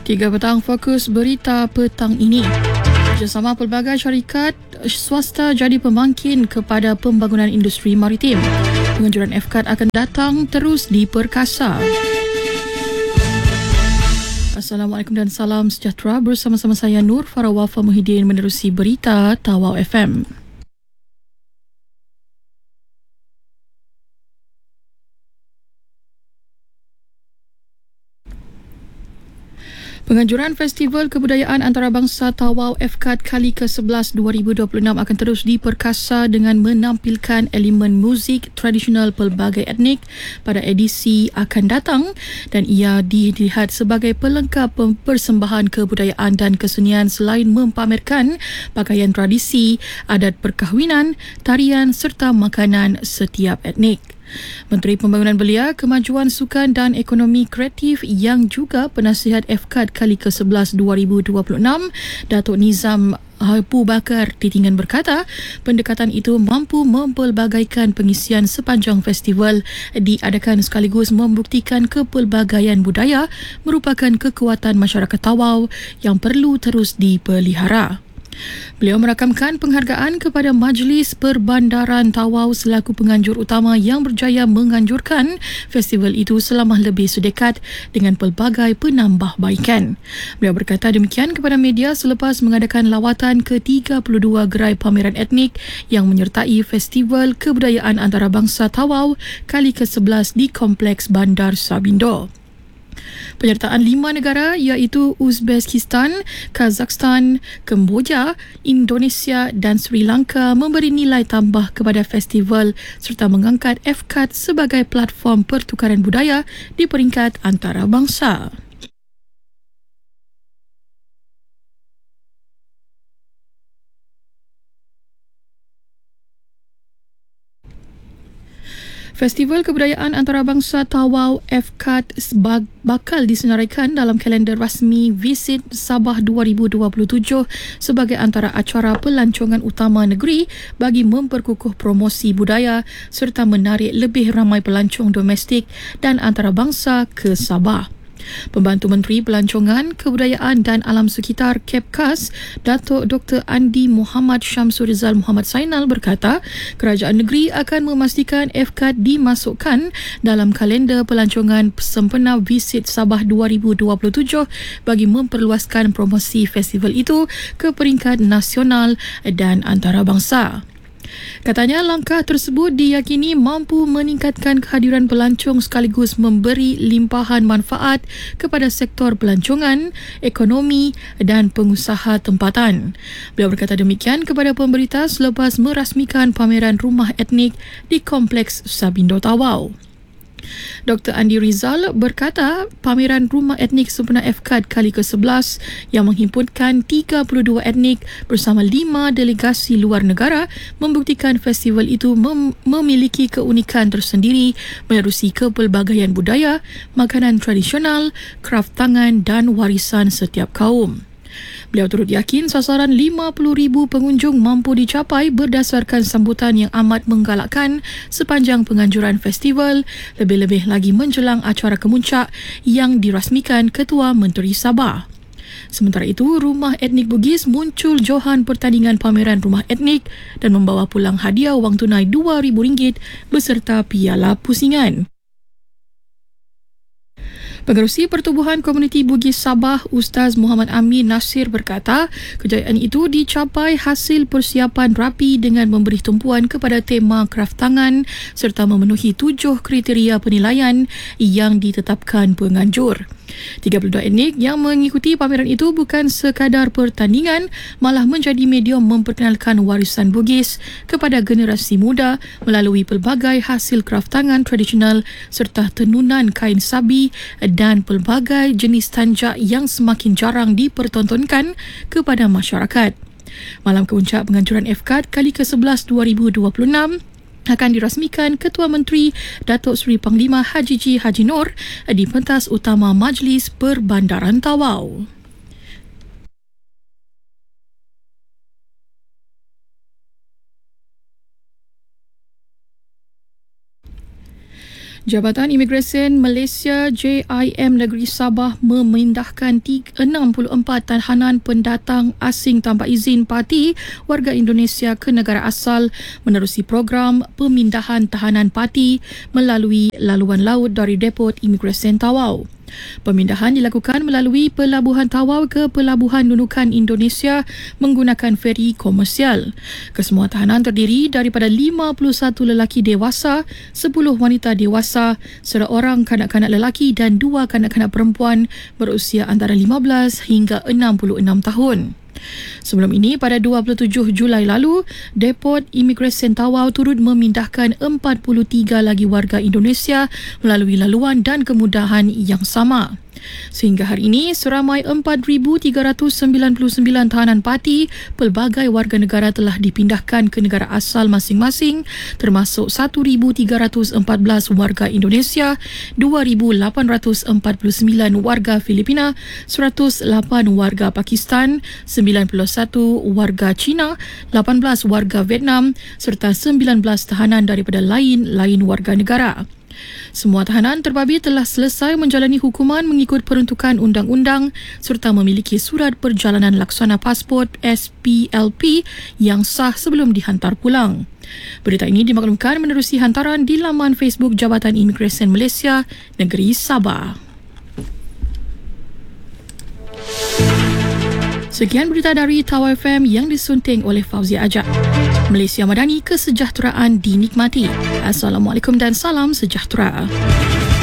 3 petang fokus berita petang ini. Kerjasama pelbagai syarikat swasta jadi pembangkit kepada pembangunan industri maritim. Penganjuran FKAD akan datang terus diperkasa. Assalamualaikum dan salam sejahtera. Bersama-sama saya Nur Farawafa Muhyiddin menerusi berita Tawau FM. Penganjuran Festival Kebudayaan Antarabangsa Tawau FKAD kali ke-11 2026 akan terus diperkasa dengan menampilkan elemen muzik tradisional pelbagai etnik pada edisi akan datang, dan ia dilihat sebagai pelengkap persembahan kebudayaan dan kesenian selain mempamerkan pakaian tradisi, adat perkahwinan, tarian serta makanan setiap etnik. Menteri Pembangunan Belia, Kemajuan Sukan dan Ekonomi Kreatif yang juga penasihat FKAD kali ke-11 2026, Datuk Nizam Abu Bakar Titingan berkata, pendekatan itu mampu mempelbagaikan pengisian sepanjang festival diadakan sekaligus membuktikan kepelbagaian budaya merupakan kekuatan masyarakat Tawau yang perlu terus dipelihara. Beliau merakamkan penghargaan kepada Majlis Perbandaran Tawau selaku penganjur utama yang berjaya menganjurkan festival itu selama lebih sedekat dengan pelbagai penambahbaikan. Beliau berkata demikian kepada media selepas mengadakan lawatan ke 32 gerai pameran etnik yang menyertai Festival Kebudayaan Antarabangsa Tawau kali ke-11 di Kompleks Bandar Sabindo. Penyertaan 5 negara iaitu Uzbekistan, Kazakhstan, Kemboja, Indonesia dan Sri Lanka memberi nilai tambah kepada festival serta mengangkat FKAD sebagai platform pertukaran budaya di peringkat antarabangsa. Festival Kebudayaan Antarabangsa Tawau FKAD bakal disenaraikan dalam kalender rasmi Visit Sabah 2027 sebagai antara acara pelancongan utama negeri bagi memperkukuh promosi budaya serta menarik lebih ramai pelancong domestik dan antarabangsa ke Sabah. Pembantu Menteri Pelancongan, Kebudayaan dan Alam Sekitar Kepkas, Datuk Dr. Andi Muhammad Syamsul Rizal Muhammad Sainal berkata, kerajaan negeri akan memastikan FKAD dimasukkan dalam kalender pelancongan sempena Visit Sabah 2027 bagi memperluaskan promosi festival itu ke peringkat nasional dan antarabangsa. Katanya langkah tersebut diyakini mampu meningkatkan kehadiran pelancong sekaligus memberi limpahan manfaat kepada sektor pelancongan, ekonomi dan pengusaha tempatan. Beliau berkata demikian kepada pemberita selepas merasmikan pameran rumah etnik di Kompleks Sabindo Tawau. Dr. Andi Rizal berkata pameran rumah etnik sempena FKAD kali ke-11 yang menghimpunkan 32 etnik bersama 5 delegasi luar negara membuktikan festival itu memiliki keunikan tersendiri menerusi kepelbagaian budaya, makanan tradisional, kraft tangan dan warisan setiap kaum. Beliau turut yakin sasaran 50,000 pengunjung mampu dicapai berdasarkan sambutan yang amat menggalakkan sepanjang penganjuran festival, lebih-lebih lagi menjelang acara kemuncak yang dirasmikan Ketua Menteri Sabah. Sementara itu, Rumah Etnik Bugis muncul johan pertandingan pameran rumah etnik dan membawa pulang hadiah wang tunai RM2,000 beserta piala pusingan. Pengerusi Pertubuhan Komuniti Bugis Sabah, Ustaz Muhammad Amin Nasir berkata, kejayaan itu dicapai hasil persiapan rapi dengan memberi tumpuan kepada tema kraft tangan serta memenuhi 7 kriteria penilaian yang ditetapkan penganjur. 32 etnik yang mengikuti pameran itu bukan sekadar pertandingan, malah menjadi medium memperkenalkan warisan Bugis kepada generasi muda melalui pelbagai hasil kraft tangan tradisional serta tenunan kain sabi dan pelbagai jenis tanjak yang semakin jarang dipertontonkan kepada masyarakat. Malam kepuncak penganjuran FKAD kali ke-11 2026 akan dirasmikan Ketua Menteri Datuk Seri Panglima Haji G. Haji Nur di pentas utama Majlis Perbandaran Tawau. Jabatan Imigresen Malaysia JIM Negeri Sabah memindahkan 64 tahanan pendatang asing tanpa izin parti warga Indonesia ke negara asal menerusi program pemindahan tahanan parti melalui laluan laut dari Depot Imigresen Tawau. Pemindahan dilakukan melalui Pelabuhan Tawau ke Pelabuhan Nunukan Indonesia menggunakan feri komersial. Kesemua tahanan terdiri daripada 51 lelaki dewasa, 10 wanita dewasa, seorang kanak-kanak lelaki dan 2 kanak-kanak perempuan berusia antara 15 hingga 66 tahun. Sebelum ini, pada 27 Julai lalu, Depot Imigresen Tawau turut memindahkan 43 lagi warga Indonesia melalui laluan dan kemudahan yang sama. Sehingga hari ini, seramai 4,399 tahanan parti pelbagai warga negara telah dipindahkan ke negara asal masing-masing, termasuk 1,314 warga Indonesia, 2,849 warga Filipina, 108 warga Pakistan, 91 warga China, 18 warga Vietnam serta 19 tahanan daripada lain-lain warga negara. Semua tahanan terbabi telah selesai menjalani hukuman mengikut peruntukan undang-undang serta memiliki surat perjalanan laksana pasport SPLP yang sah sebelum dihantar pulang. Berita ini dimaklumkan menerusi hantaran di laman Facebook Jabatan Imigresen Malaysia Negeri Sabah. Sekian berita dari Tawau FM yang disunting oleh Fauzia Ajak. Malaysia Madani, kesejahteraan dinikmati. Assalamualaikum dan salam sejahtera.